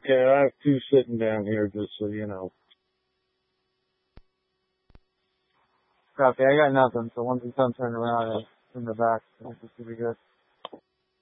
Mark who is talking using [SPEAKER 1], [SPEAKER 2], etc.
[SPEAKER 1] okay. I have two sitting down here, just so you know.
[SPEAKER 2] Copy. I got nothing. So once it's done, turn around in the back. This should be good.